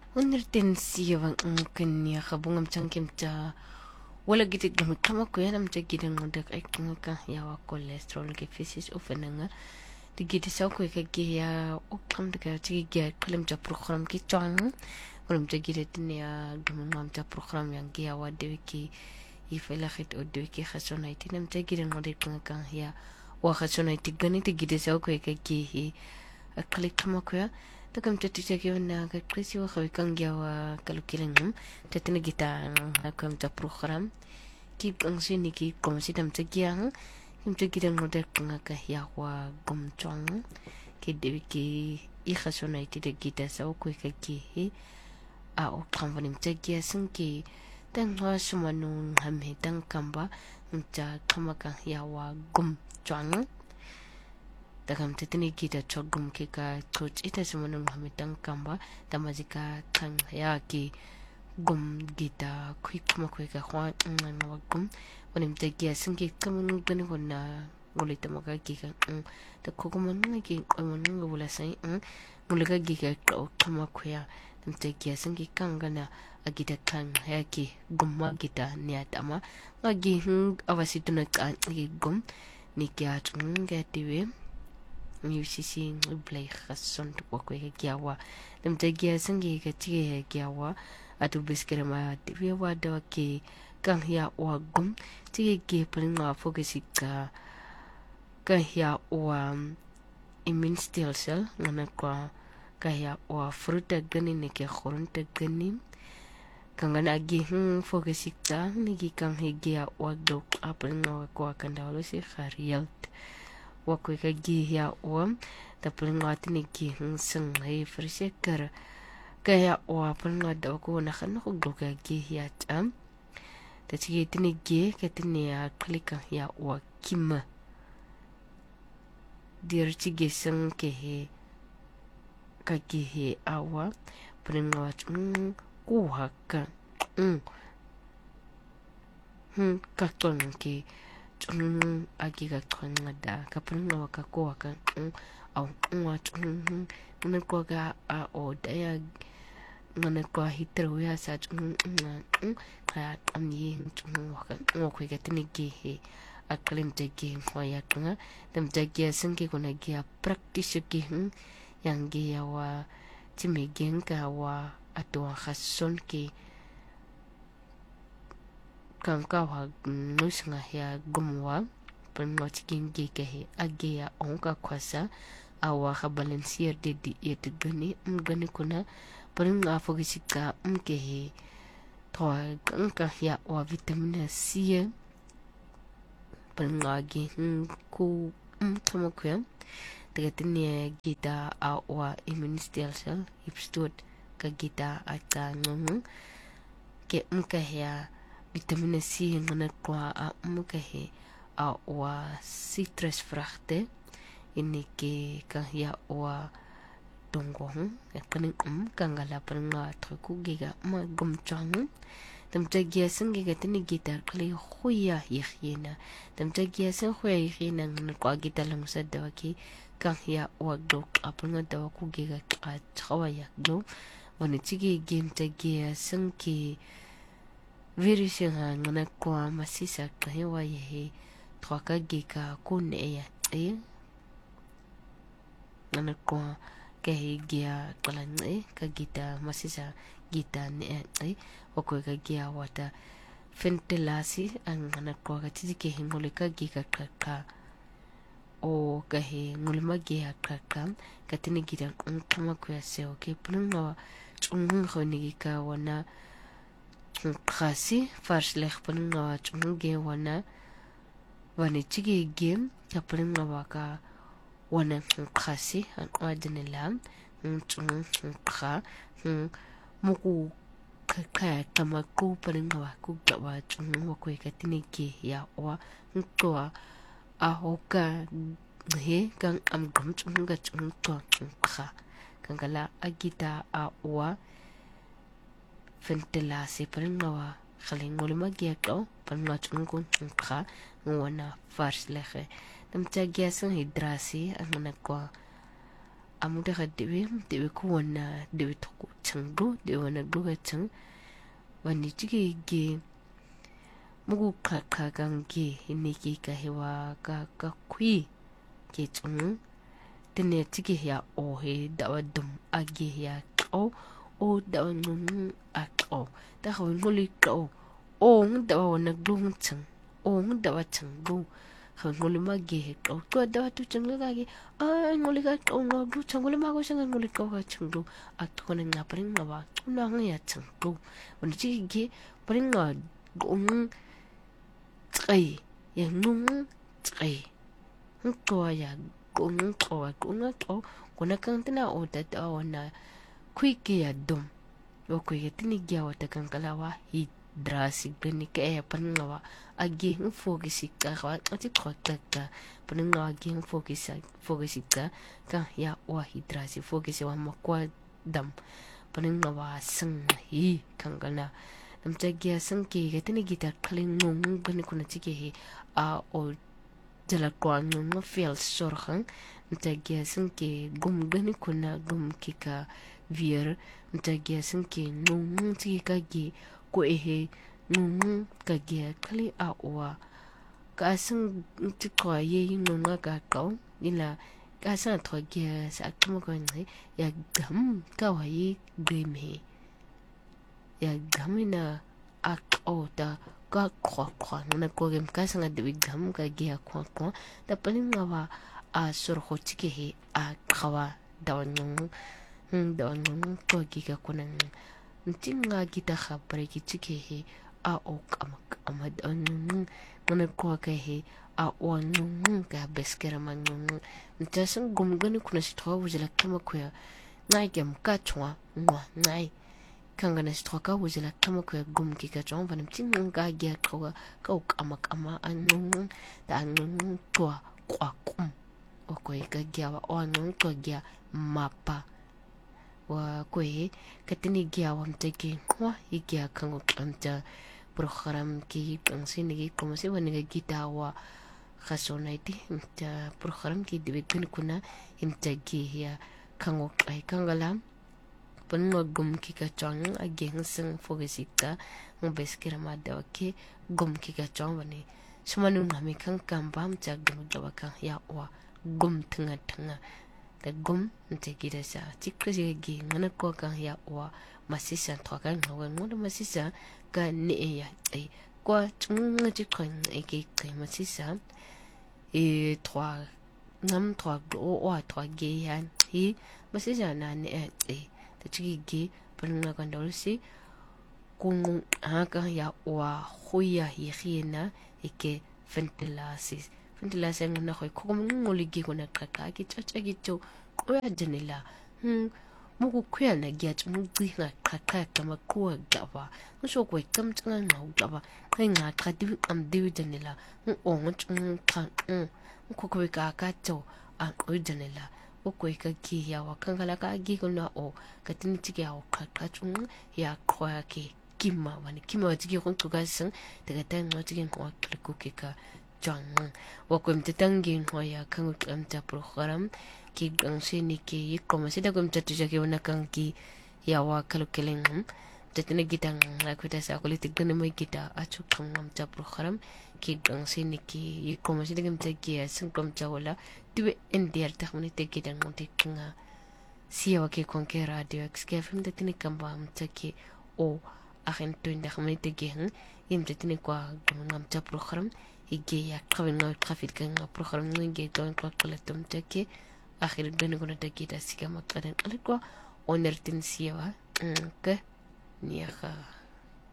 107 ang kanya kabungam changkim cha wala gitig gamit kama ko yan am cha gidang ngundak ay ka yawa cholesterol ke physis ufananga di gidi sa ko ka giya ukam daga chigi giya kalam cha program ki chang kalam cha gidi tinya gamam cha program yang giya wa de ki ifela khit o de ki khasona itinam cha gidang ngundak ka ya wa khasona itigani di gidi sa ko ka giya kalik kama ko ya takam tati chaki wana ka krisi wa khawi kangya wa kalukilangam tati na gita akam ta program ki ang sini ki komsi dam chagyang kim chagidang model nga ka ya wa gomchong ki dewi ki ikhasona iti de gita sa ko ka ki a o kamvanim chagya sing ki tang wa sumanung hamhe tang kamba cha kamaka ya wa gomchong takam tetini kita chogum kika coach ita semanung hamitang kamba tamazika tang ya ki gum gita quick makweka kwa ngawagum wanim tagia singi kamun gani wana ngulita maka kika ta kokuman ngi kamun ngula sai ngulika kika kamakwya tam tagia singi kangana agita kang ya ki gumma gita niatama ngagi awasitu na kan gum nikia ngatiwe UCC blay khason to ko giawa dem tagia sangi ka tige giawa atu biskere ma tiwe wa da ke kan ya wa gum tige ge pringa fokusika kan ya wa immune stem cell ngana kwa ka ya wa fruta gani ne ke khorunta gani kangana agi fokusika ni gi kan he ge wa do apringa kwa kandalo si kharialt wakwe ka gi ya om ta plingat ni gi sing hai frisekar ka ya wa plingat da ko na khan ko do ka gi ya tam ta chi tini gi ka tini ya klika ya wa kim dir chi gi sing ke he ka gi he awa plingat ku hakka ka ton ki agi ka kanga da kapun nga waka ko waka au ngwa ngana ko ga a o da ya ngana ko hitro ya sa ka amni waka ngwa ko ga tini gi he akalim te gi ngwa ya kanga tam te gi singi ko na gi practice gi yang gi ya wa timi genga wa atwa khason ki kanka wa nusinga ya gumwa panwa chikin ge he age ya onka kwasa awa khabalansier de di et gani gani kuna paringa fogisika ke he toa kanka ya wa vitamin C paringa ge ku tamakya tegatini gita awa immune cell ipstot ka gita ata ngum ke ya vitamin C ngana kwa mukahe a wa citrus vruchten ini ke kan ya wa dongong kanin kangala panga truku giga ma gumchang tam tagia singi gatini gita kli khoya yikhina tam tagia sin khoya yikhina ngana kwa gita lang sa dawaki kan ya wa dok apanga dawaku giga ka chawaya do wani chigi game tagia sinki virus nga ngana kwa masisa ka hewa yehe twaka gika kune ya ngana kwa ka higia kalane ka gita masisa gita ne wako ka gia wata ventilasi ang ngana kwa ka tizike hingole ka gika kaka o ka he ngulma gia kaka katini gita kama kwa se okay punga chungun khoni ka wana khasi farslekh punga chunge wana wani chige game kapringa waka wana khasi an adnila kha muku ka tamaku punga waku gawa chungu ko katini ki ya wa kwa ahoka he kan am gum chunga chunga kha kangala agita a wa ventilasi paringawa khaling ngol magia ko panwa chungkun kha ngwana fars lekhe tam chagia sang hidrasi angna ko amuda khadiwe dewe ko wana dewe to chang do de wana do ga chang wani chige ge mugu ka gang ge ni ki ka hewa ka kui ke chung tene chige ya o he da dum age ya o da ngun a da ho ngoli o da wana glung chang o da wa chang do ngoli ma ge to da tu chang ga ge ngoli ga no du chang ngoli ma go sang ngoli ga chang do a to na nga pring na wa na nga ya chang do wani chige ge pring na gong tsai ya nung tsai to ya gong to kuna kan tana o da wana kuike ya dum o kuike tini gya wata kan kalawa hi drasi beni ka e panngawa agi focus ka ati khota ka panngawa agi focus ka ya wa hi drasi focus wa makwa dam panngawa sang hi kangana namta gya sang ke ga tini gita khaling ngung bani kuna chike hi a o jala kwa ngung feel sorhang namta gya sang ke gum bani kuna gum kika vier mtagia sanke nung tika gi ko ehe nung ka gi kali a wa ka sang tikwa ye nung ka ka ila ka sa to gi sa kuma ko ngai ya gam ka wa yi gme ya gamina a o da ka kwa na ko gem ka sang de gam ka gi kwa da palin wa a sur ho tike he a khawa da nung nung to giga kunan tinga gita khabare ki chike he a o amad nung kuna ko ka he a o nung ga beskera man nung ntasan gumgani kuna sitwa wujala kama kuya ngai gem ka chwa ngai kanga na sitwa ka wujala kama kuya gum ki ka chwa vanam tinga ga gya toga ka o ama nung da nung to kwa kum o ko ka gya wa o nung to gya mapa wa kwe katini gya wam teke wa igya kango kanta program ki pangsin gi komasi wani ga gita wa khasonaiti ta program ki dibe kun kuna imta gi ya kango kai kangala panno gum ki ka chang ageng sing fogesita ngobeskira madawa ki gum ki ka chang wani sumanu nami kang kambam ta gum dawa kan ya wa gum tanga da gum nte gida sa tikri gi ngana ko kan ya wa masisa to kan ngwa ngwa masisa ka ne ya kwa chung ti kan ke masisa trois nam trois o trois ge yan hi masisa na ne da chigi gi panna kan dolsi kung ka ya wa huya hina ike ventilasis ngana khoy ko ngoli gi ko na kaka ki chacha gi to ko ya janela mugu kuya na gi at mu gi na kaka kama ko gaba so ko kam tsanga na gaba kai nga ka di am di janela o ngung ka ko ka ka to a ko janela o ko ka gi ya wa kan kala ka gi ko na o ka tin ti ya o ka chung ya ko ya ki kima ti gi ko to ga sang daga tan no ti gi ko ko ka chang wakum tetangin hoya kang amta program ki gangsini ki koma sida kum tatu jake wana kang ki yawa kalukeleng tetene gitang lakuta sa kulitik gana may kita achu kang amta program ki gangsini ki koma sida kum tagi asang kum wala tiwe NDR tak mani tagi dang muntik nga siya waki konke radio XKFM tetene kamba amta ki o akin tuindak mani tagi hang im tetene kwa amta program igi ya kawin nga traffic kan nga program nga don kwa kalatum take akhir ben gona take da siga makadan alko onertin siwa ke niya